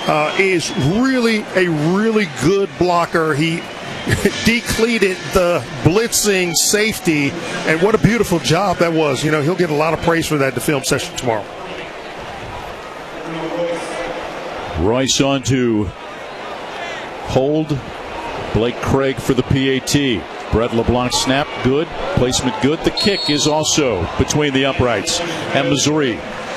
is really a really good blocker. He decleated the blitzing safety, and what a beautiful job that was. He'll get a lot of praise for that in the film session tomorrow. Royce on to hold. Blake Craig for the PAT. Brett LeBlanc snap, good. Placement good. The kick is also between the uprights. And Missouri,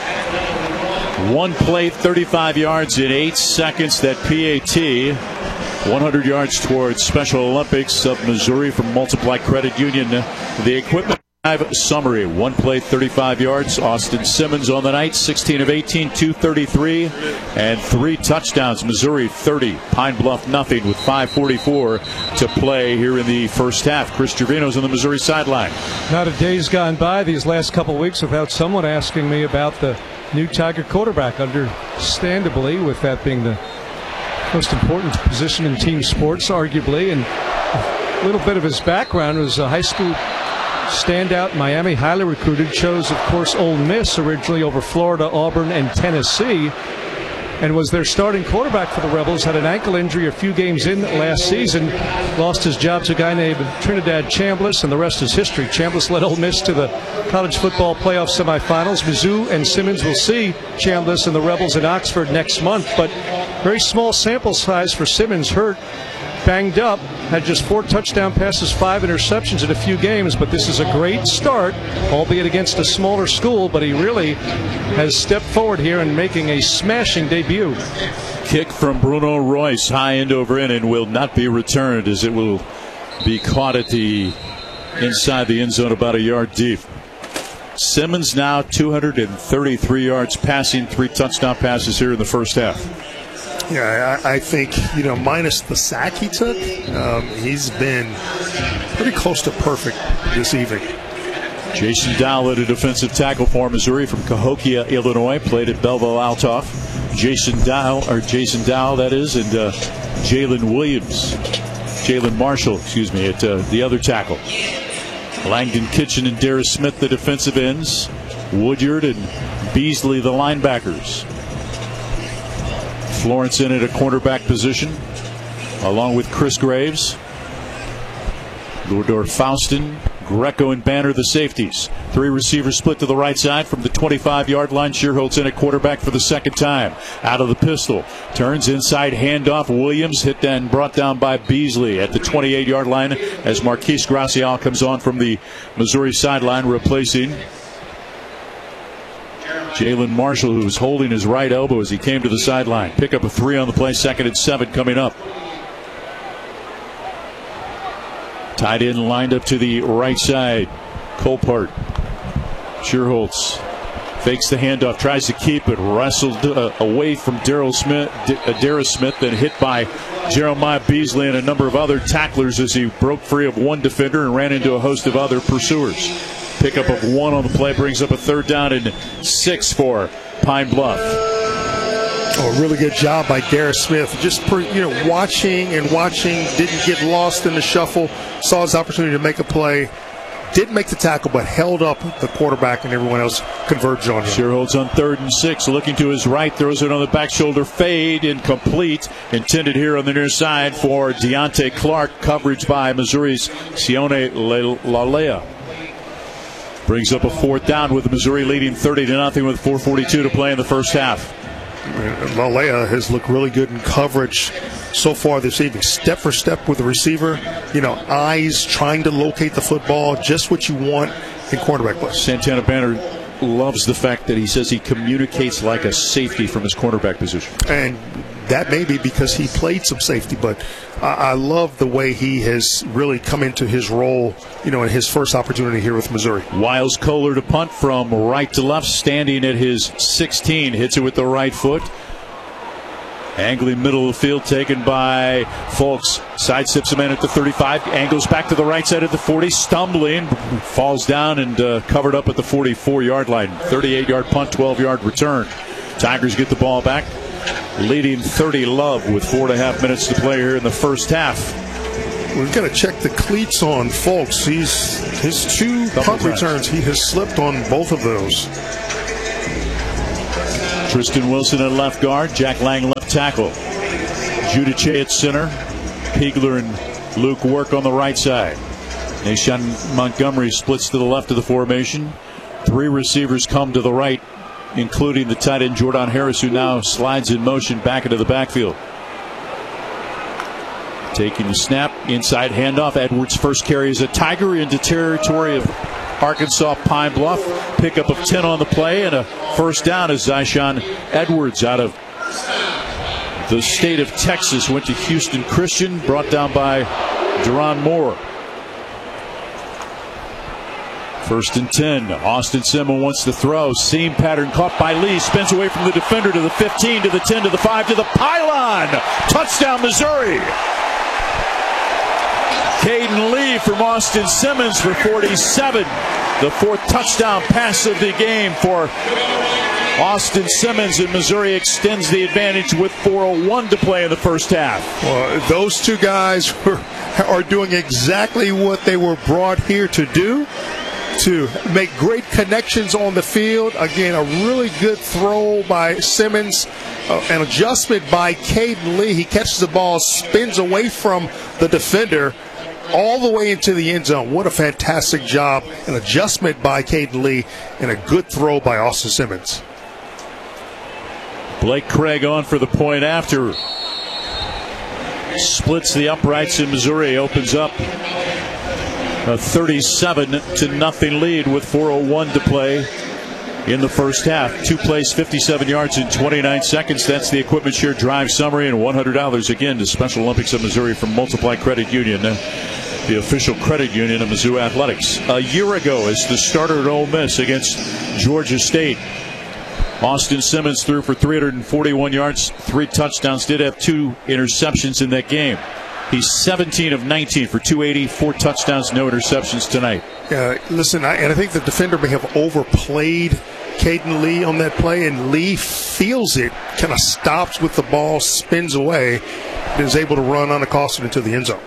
one play, 35 yards in 8 seconds. That PAT, 100 yards towards Special Olympics of Missouri from Multiply Credit Union. The equipment summary, one play, 35 yards. Austin Simmons on the night, 16 of 18, 233, and 3 touchdowns. Missouri 30, Pine Bluff nothing, with 5:44 to play here in the first half. Chris Trevino's on the Missouri sideline. Not a day's gone by these last couple weeks without someone asking me about the new Tiger quarterback, understandably, with that being the most important position in team sports, arguably. And a little bit of his background was a high school standout, Miami, highly recruited, chose, of course, Ole Miss originally over Florida, Auburn, and Tennessee, and was their starting quarterback for the Rebels. Had an ankle injury a few games in last season, lost his job to a guy named Trinidad Chambliss, and the rest is history. Chambliss led Ole Miss to the college football playoff semifinals. Mizzou and Simmons will see Chambliss and the Rebels in Oxford next month, but very small sample size for Simmons. Hurt, banged up, had just 4 touchdown passes, 5 interceptions in a few games, but this is a great start, albeit against a smaller school, but he really has stepped forward here and making a smashing debut. Kick from Bruno Royce, high end over in, and will not be returned, as it will be caught at the inside the end zone about a yard deep. Simmons now 233 yards passing, 3 touchdown passes here in the first half. Yeah, I think, minus the sack he took, he's been pretty close to perfect this evening. Jason Dow at a defensive tackle for Missouri from Cahokia, Illinois, played at Belleville Altoff. Jason Dow, that is, and Jalen Marshall, at the other tackle. Langdon Kitchen and Darius Smith, the defensive ends. Woodyard and Beasley, the linebackers. Florence in at a cornerback position, along with Chris Graves. Lourdor Faustin, Greco, and Banner, the safeties. 3 receivers split to the right side from the 25-yard line. Shearholtz in at quarterback for the second time. Out of the pistol. Turns inside, handoff. Williams hit and brought down by Beasley at the 28-yard line as Marquise Gracial comes on from the Missouri sideline, replacing Jalen Marshall, who was holding his right elbow as he came to the sideline. Pick up a 3 on the play, 2nd and 7 coming up. Tight end lined up to the right side. Colpart. Shearholtz fakes the handoff, tries to keep it, wrestled away from Darius Smith, then hit by Jeremiah Beasley and a number of other tacklers as he broke free of one defender and ran into a host of other pursuers. Pickup of 1 on the play brings up a 3rd down and 6 for Pine Bluff. Oh, really good job by Darius Smith. Just watching, didn't get lost in the shuffle. Saw his opportunity to make a play. Didn't make the tackle, but held up the quarterback and everyone else converged on him. Shearholtz on 3rd and 6, looking to his right, throws it on the back shoulder, fade, incomplete. Intended here on the near side for Deontay Clark. Coverage by Missouri's Sione Lalea. Brings up a 4th down with Missouri leading 30-0 with 4:42 to play in the first half. Lalea has looked really good in coverage so far this evening. Step for step with the receiver. Eyes trying to locate the football. Just what you want in quarterback play. Santana Banner loves the fact that he says he communicates like a safety from his cornerback position. And that may be because he played some safety, but I love the way he has really come into his role, in his first opportunity here with Missouri. Wiles Kohler to punt from right to left, standing at his 16, hits it with the right foot. Angling middle of the field, taken by Fulks. Sidesteps a man at the 35, angles back to the right side at the 40, stumbling, falls down and covered up at the 44-yard line. 38-yard punt, 12-yard return. Tigers get the ball back, leading 30 Love with 4.5 minutes to play here in the first half. We've got to check the cleats on Fulks. His 2 punt returns, he has slipped on both of those. Tristan Wilson at left guard, Jack Lang left tackle. Giudice at center. Pegler and Luke work on the right side. Nashawn Montgomery splits to the left of the formation. 3 receivers come to the right, including the tight end Jordan Harris, who now slides in motion back into the backfield. Taking the snap, inside handoff. Edwards' first carry is a Tiger into territory of Arkansas Pine Bluff. Pickup of 10 on the play, and a first down as Zyshawn Edwards out of the state of Texas went to Houston Christian, brought down by Deron Moore. 1st and 10. Austin Simmons wants to throw. Seam pattern caught by Lee. Spins away from the defender to the 15, to the 10, to the 5, to the pylon. Touchdown, Missouri. Caden Lee from Austin Simmons for 47. The 4th touchdown pass of the game for Austin Simmons, and Missouri extends the advantage with 4:01 to play in the first half. Well, those two guys are doing exactly what they were brought here to do, to make great connections on the field. Again, a really good throw by Simmons, an adjustment by Caden Lee. He catches the ball, spins away from the defender, all the way into the end zone. What a fantastic job. An adjustment by Caden Lee and a good throw by Austin Simmons. Blake Craig on for the point after. Splits the uprights in Missouri. Opens up a 37-0 lead with 4:01 to play in the first half. 2 plays, 57 yards in 29 seconds. That's the Equipment Share Drive summary, and $100 again to Special Olympics of Missouri from Multiply Credit Union, the official credit union of Mizzou Athletics. A year ago, as the starter at Ole Miss against Georgia State, Austin Simmons threw for 341 yards, 3 touchdowns, did have 2 interceptions in that game. He's 17 of 19 for 280, 4 touchdowns, no interceptions tonight. Listen, I think the defender may have overplayed Caden Lee on that play, and Lee feels it, kind of stops with the ball, spins away, and is able to run unaccosted into the end zone.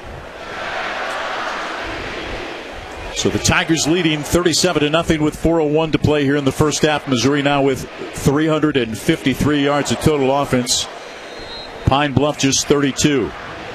So the Tigers leading 37-0 with 4:01 to play here in the first half. Missouri now with 353 yards of total offense. Pine Bluff just 32.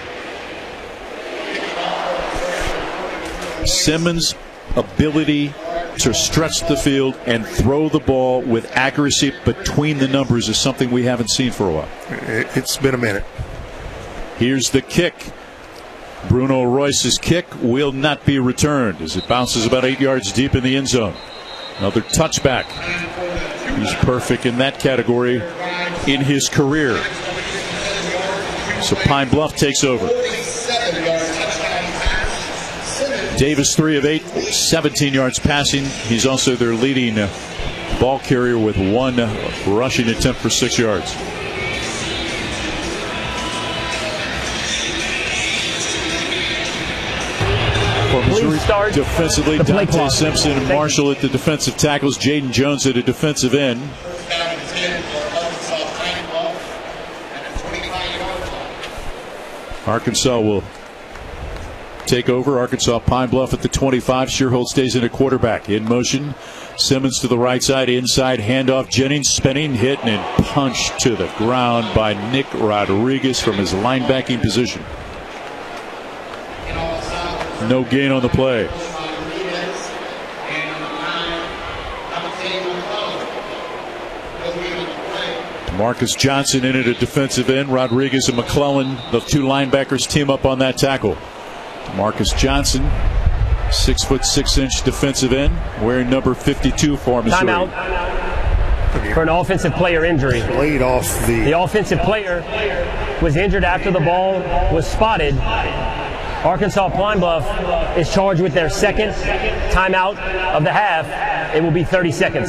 Simmons' ability to stretch the field and throw the ball with accuracy between the numbers is something we haven't seen for a while. It's been a minute. Here's the kick. Bruno Royce's kick will not be returned as it bounces about 8 yards deep in the end zone. Another touchback. He's perfect in that category in his career. So Pine Bluff takes over. Davis 3 of 8, 17 yards passing. He's also their leading ball carrier with 1 rushing attempt for 6 yards. Missouri defensively, Dante Simpson and Marshall at the defensive tackles, Jaden Jones at a defensive end. Arkansas will take over. Arkansas Pine Bluff at the 25. Shearhold stays in a quarterback. In motion. Simmons to the right side. Inside handoff. Jennings spinning. Hit and punched to the ground by Nick Rodriguez from his linebacking position. No gain on the play. Marcus Johnson in at a defensive end. Rodriguez and McClellan, the 2 linebackers, team up on that tackle. Marcus Johnson, 6'6" defensive end, wearing number 52 for Missouri. Timeout for an offensive player injury. Laid off the offensive player was injured after the ball was spotted. Arkansas Pine Bluff is charged with their 2nd timeout of the half. It will be 30 seconds.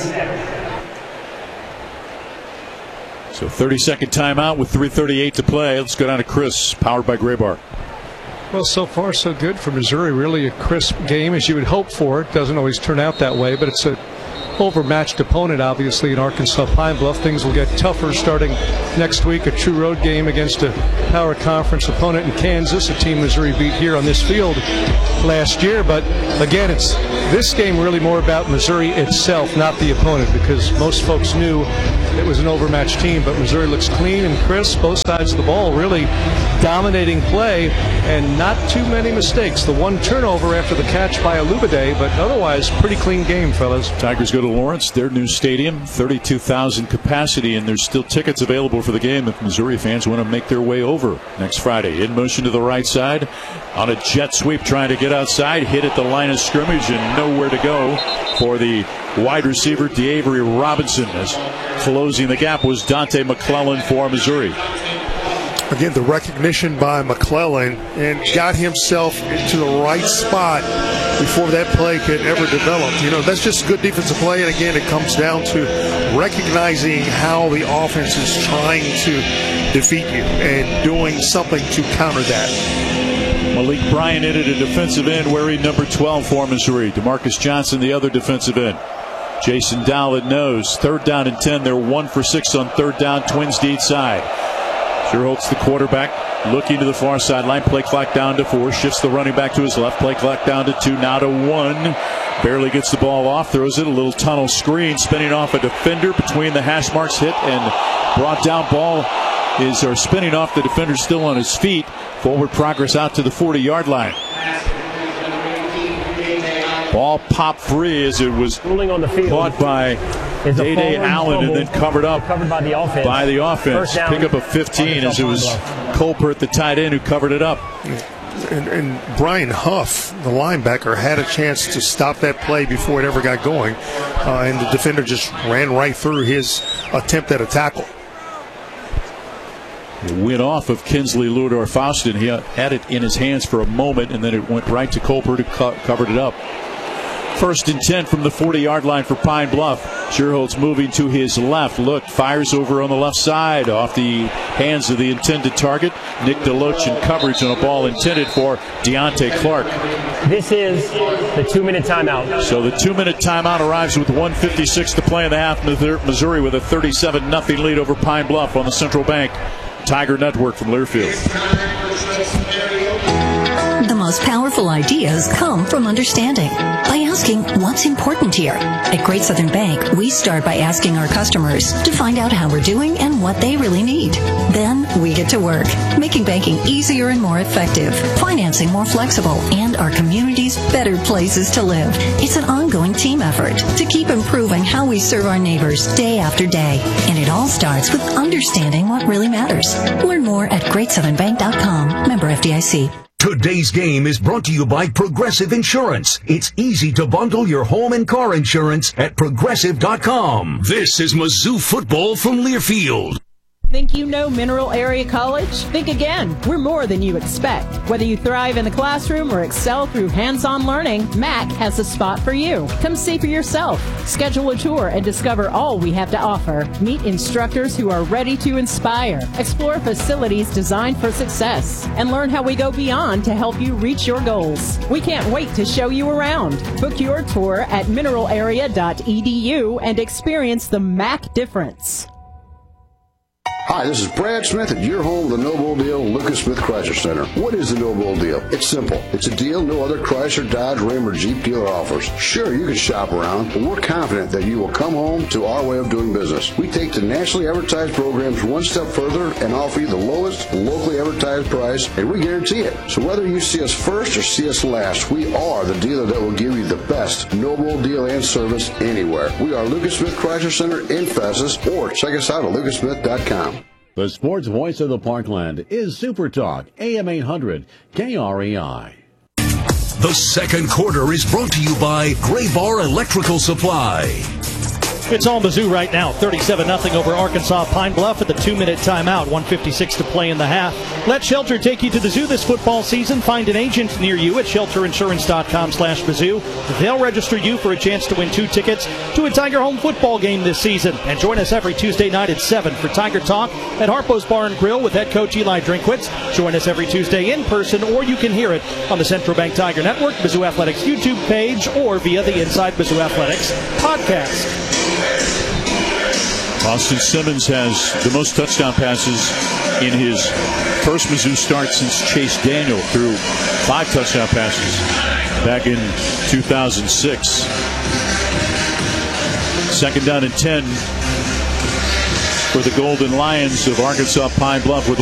So 30-second timeout with 3:38 to play. Let's go down to Chris, powered by Graybar. Well, so far so good for Missouri. Really a crisp game, as you would hope for. It doesn't always turn out that way, but it's a overmatched opponent, obviously, in Arkansas Pine Bluff. Things will get tougher starting next week. A true road game against a power conference opponent in Kansas, a team Missouri beat here on this field last year. But again, it's this game really more about Missouri itself, not the opponent, because most folks knew it was an overmatched team. But Missouri looks clean and crisp, both sides of the ball, really dominating play, and not too many mistakes. The one turnover after the catch by Alubade, but otherwise pretty clean game, fellas. Tigers go to Lawrence, their new stadium, 32,000 capacity, and there's still tickets available for the game if Missouri fans want to make their way over next Friday. In motion to the right side on a jet sweep, trying to get outside, hit at the line of scrimmage and nowhere to go for the wide receiver D'Avery Robinson, as closing the gap was Dante McClellan for Missouri. Again, the recognition by McClellan, and got himself into the right spot before that play could ever develop. That's just good defensive play, and again, it comes down to recognizing how the offense is trying to defeat you and doing something to counter that. Malik Bryant in at a defensive end wearing number 12 for Missouri. DeMarcus Johnson, the other defensive end. Jason Dowell at nose. 3rd down and 10. They're 1 for 6 on 3rd down. Twins deed side. Sherholtz, the quarterback, looking to the far sideline. Play clock down to 4. Shifts the running back to his left. Play clock down to 2. Now to 1. Barely gets the ball off. Throws it. A little tunnel screen. Spinning off a defender between the hash marks. Hit and brought down. Ball is spinning off the defender, still on his feet. Forward progress out to the 40-yard line. Ball popped free as it was rolling on the field. Caught by Day Allen and then covered up by the offense. Pick up a 15 as it was Colbert, the tight end, who covered it up. And Brian Huff, the linebacker, had a chance to stop that play before it ever got going, and the defender just ran right through his attempt at a tackle. Went off of Kinsley Ludor-Faustin. He had it in his hands for a moment, and then it went right to Colbert, who covered it up. 1st and 10 from the 40-yard line for Pine Bluff. Sherholtz moving to his left. Look, fires over on the left side off the hands of the intended target. Nick DeLoach in coverage on a ball intended for Deontay Clark. This is the 2-minute timeout. So the 2-minute timeout arrives with 1:56 to play in the half. Missouri with a 37-0 lead over Pine Bluff on the Central Bank Tiger Network from Learfield. The most powerful ideas come from understanding. By asking what's important here. At Great Southern Bank, we start by asking our customers to find out how we're doing and what they really need. Then we get to work, making banking easier and more effective, financing more flexible, and our communities better places to live. It's an ongoing team effort to keep improving how we serve our neighbors day after day. And it all starts with understanding what really matters. Learn more at GreatSouthernBank.com. Member FDIC. Today's game is brought to you by Progressive Insurance. It's easy to bundle your home and car insurance at Progressive.com. This is Mizzou football from Learfield. Think you know Mineral Area College? Think again. We're more than you expect. Whether you thrive in the classroom or excel through hands-on learning, MAC has a spot for you. Come see for yourself. Schedule a tour and discover all we have to offer. Meet instructors who are ready to inspire. Explore facilities designed for success. And learn how we go beyond to help you reach your goals. We can't wait to show you around. Book your tour at mineralarea.edu and experience the MAC difference. Hi, this is Brad Smith at your home, the No Bull Deal, Lucas Smith Chrysler Center. What is the No Bull Deal? It's simple. It's a deal no other Chrysler, Dodge, Ram, or Jeep dealer offers. Sure, you can shop around, but we're confident that you will come home to our way of doing business. We take the nationally advertised programs one step further and offer you the lowest locally advertised price, and we guarantee it. So whether you see us first or see us last, we are the dealer that will give you the best No Bull Deal and service anywhere. We are Lucas Smith Chrysler Center in Festus, or check us out at lucasmith.com. The sports voice of the Parkland is Super Talk, AM 800, KREI. The second quarter is brought to you by Gray Bar Electrical Supply. It's all Mizzou right now. 37-0 over Arkansas Pine Bluff at the 2-minute timeout. 1:56 to play in the half. Let Shelter take you to the zoo this football season. Find an agent near you at shelterinsurance.com/Mizzou. They'll register you for a chance to win 2 tickets to a Tiger home football game this season. And join us every Tuesday night at 7 for Tiger Talk at Harpo's Bar and Grill with head coach Eli Drinkwitz. Join us every Tuesday in person, or you can hear it on the Central Bank Tiger Network, Mizzou Athletics YouTube page, or via the Inside Mizzou Athletics podcast. Austin Simmons has the most touchdown passes in his first Mizzou start since Chase Daniel threw 5 touchdown passes back in 2006. 2nd down and 10 for the Golden Lions of Arkansas Pine Bluff with